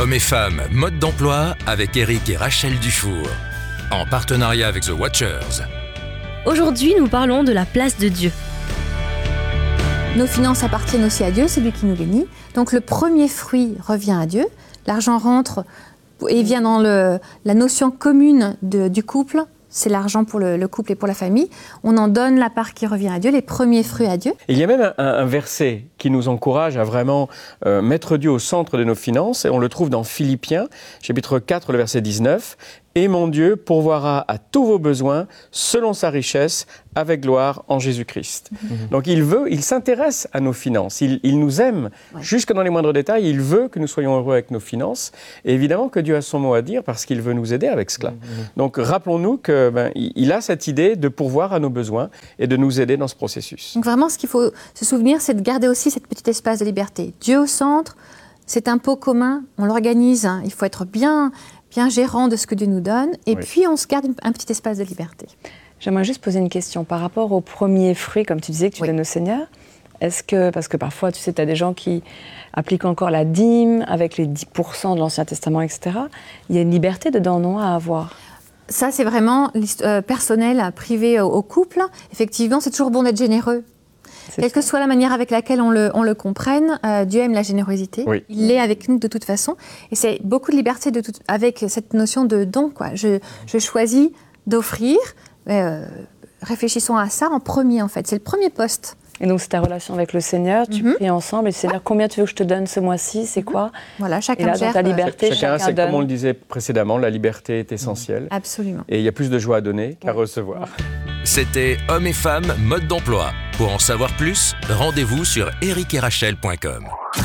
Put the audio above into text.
Hommes et femmes, mode d'emploi avec Eric et Rachel Dufour. En partenariat avec The Watchers. Aujourd'hui, nous parlons de la place de Dieu. Nos finances appartiennent aussi à Dieu, c'est lui qui nous bénit. Donc le premier fruit revient à Dieu. L'argent rentre et vient dans la notion commune du couple. C'est l'argent pour le couple et pour la famille. On en donne la part qui revient à Dieu, les premiers fruits à Dieu. Il y a même un verset qui nous encourage à vraiment mettre Dieu au centre de nos finances. Et on le trouve dans Philippiens, chapitre 4, le verset 19. « Et mon Dieu pourvoira à tous vos besoins selon sa richesse avec gloire en Jésus-Christ. » Donc il s'intéresse à nos finances, il nous aime jusque dans les moindres détails, il veut que nous soyons heureux avec nos finances. Et évidemment que Dieu a son mot à dire parce qu'il veut nous aider avec cela. Donc rappelons-nous qu'il a cette idée de pourvoir à nos besoins et de nous aider dans ce processus. Donc vraiment, ce qu'il faut se souvenir, c'est de garder aussi cet petit espace de liberté. Dieu au centre, c'est un pot commun, on l'organise, il faut être bien gérant de ce que Dieu nous donne, et puis on se garde un petit espace de liberté. J'aimerais juste poser une question par rapport aux premiers fruits, comme tu disais, que tu donnes au Seigneur. Est-ce que, parce que parfois, tu sais, tu as des gens qui appliquent encore la dîme avec les 10% de l'Ancien Testament, etc. Il y a une liberté dedans, non, à avoir? Ça, c'est vraiment personnel, privé au couple. Effectivement, c'est toujours bon d'être généreux. Quelle que soit la manière avec laquelle on le comprenne, Dieu aime la générosité. Oui. Il l'est avec nous de toute façon. Et c'est beaucoup de liberté avec cette notion de don, quoi. Je choisis d'offrir. Réfléchissons à ça en premier, en fait. C'est le premier poste. Et donc, c'est ta relation avec le Seigneur. Tu pries ensemble. Et Seigneur, combien tu veux que je te donne ce mois-ci? C'est quoi? Voilà, chacun gère. Et là, dans ta liberté, chacun c'est donne. Comme on le disait précédemment, la liberté est essentielle. Absolument. Et il y a plus de joie à donner qu'à recevoir. C'était Hommes et femmes, mode d'emploi. Pour en savoir plus, rendez-vous sur ericetRachel.com.